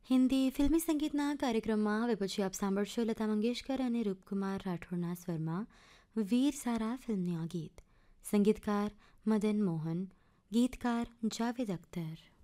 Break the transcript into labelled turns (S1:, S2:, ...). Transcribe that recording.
S1: હિન્દી ફિલ્મી સંગીતના કાર્યક્રમમાં હવે પછી આપ સાંભળશો લતા મંગેશકર અને રૂપકુમાર રાઠોડના સ્વરમાં વીર સારા ફિલ્મના ગીત. સંગીતકાર મદન મોહન, ગીતકાર જાવેદ અખ્તર.